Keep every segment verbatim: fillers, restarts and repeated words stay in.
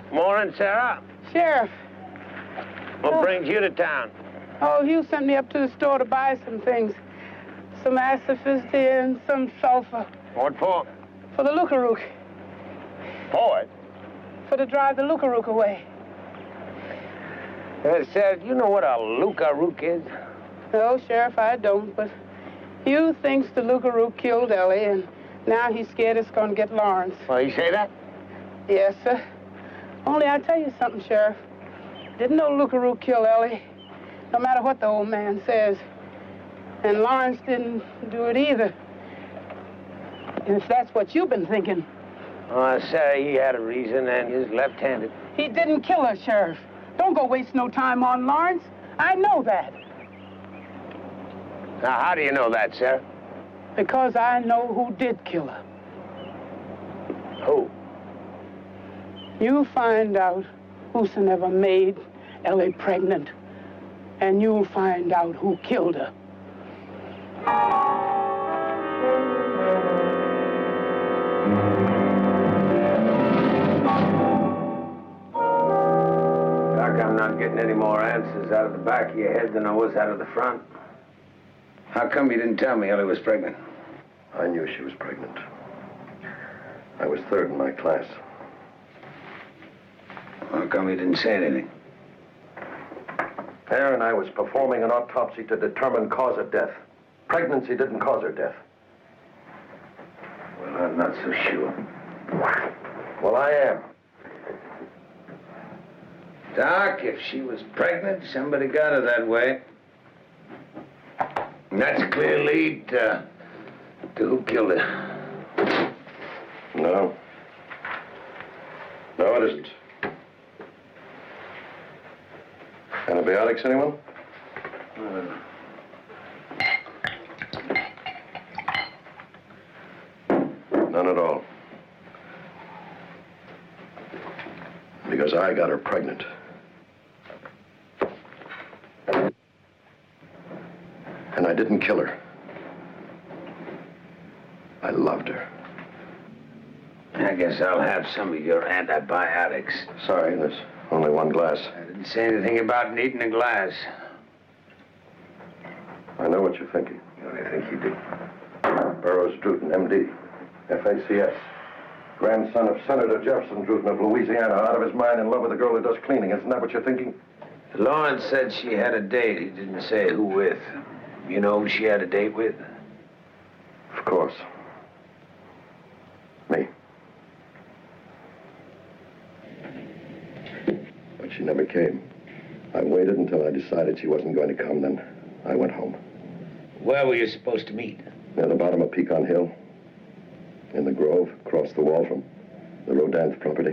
Morning, Sarah. Sheriff. What oh. brings you to town? Oh, Hugh sent me up to the store to buy some things. Some asphyxia and some sulfur. What for? For the Lucarook. For it? For to drive the Lucarook away. Uh, Sarah, do you know what a Lucarook is? No, Sheriff, I don't, but Hugh thinks the Lucarook killed Ellie, and now he's scared it's going to get Lawrence. Well, you say that? Yes, sir. Only I tell you something, Sheriff. Didn't no Lucarook kill Ellie, no matter what the old man says. And Lawrence didn't do it either. And if that's what you've been thinking. Oh, Sarah, he had a reason, and he's left-handed. He didn't kill her, Sheriff. Don't go waste no time on Lawrence. I know that. Now, how do you know that, Sarah? Because I know who did kill her. Who? You find out whosoever made Ellie pregnant, and you'll find out who killed her. Doc, I'm not getting any more answers out of the back of your head than I was out of the front. How come you didn't tell me Ellie was pregnant? I knew she was pregnant. I was third in my class. How come you didn't say anything? Aaron, I was performing an autopsy to determine cause of death. Pregnancy didn't cause her death. Well, I'm not so sure. Well, I am. Doc, if she was pregnant, somebody got her that way. And that's a clear lead uh, to who killed her. No. No, it isn't. Antibiotics, anyone? Uh, None at all. Because I got her pregnant. And I didn't kill her. I loved her. I guess I'll have some of your antibiotics. Sorry, there's only one glass. I didn't say anything about needing a glass. I know what you're thinking. What do you think you do? Burroughs Druten, M D, F A C S. Grandson of Senator Jefferson Druten of Louisiana, out of his mind in love with a girl who does cleaning. Isn't that what you're thinking? Lawrence said she had a date. He didn't say who with. You know who she had a date with? Of course. Me. But she never came. I waited until I decided she wasn't going to come, then I went home. Where were you supposed to meet? Near the bottom of Pecan Hill. In the grove, across the wall from the Rodin's property.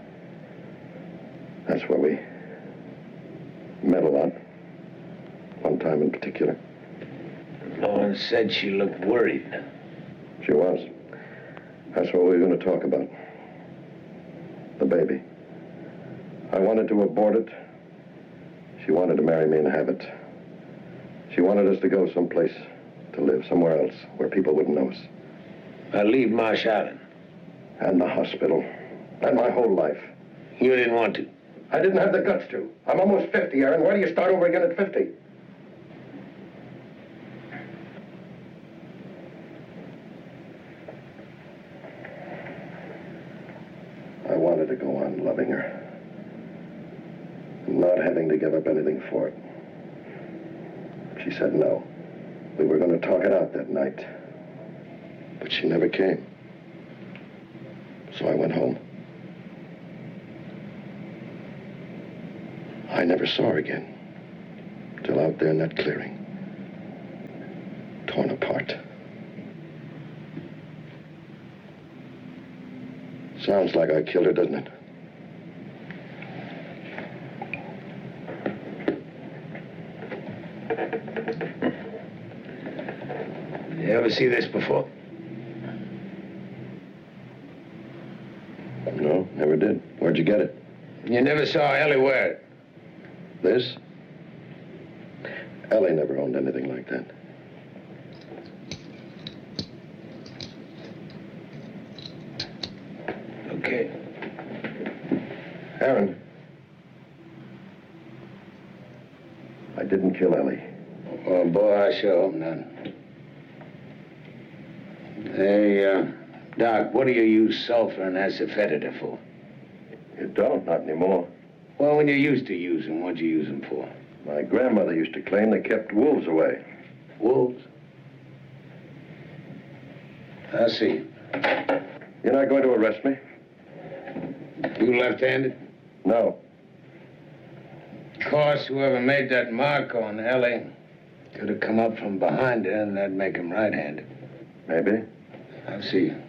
That's where we met a lot. One time in particular. Lawrence said she looked worried. She was. That's what we were going to talk about. The baby. I wanted to abort it. She wanted to marry me and have it. She wanted us to go someplace to live, somewhere else, where people wouldn't know us. I'll leave Marsh Island. And the hospital. And my whole life. You didn't want to. I didn't have the guts to. I'm almost fifty, Aaron. Why do you start over again at fifty? I wanted to go on loving her. And not having to give up anything for it. She said no. We were going to talk it out that night. But she never came. So I went home. I never saw her again. Till out there in that clearing. Torn apart. Sounds like I killed her, doesn't it? You ever see this before? No, never did. Where'd you get it? You never saw Ellie wear it? This? Ellie never owned anything like that. Okay. Aaron. I didn't kill Ellie. Oh, boy, I sure hope not. Hey, uh, Doc, what do you use sulfur and asafoetida for? You don't, not anymore. Well, when you used to use them, what'd you use them for? My grandmother used to claim they kept wolves away. Wolves? I see. You're not going to arrest me? You left-handed? No. Of course, whoever made that mark on Ellie could have come up from behind her, and that'd make him right-handed. Maybe. I see.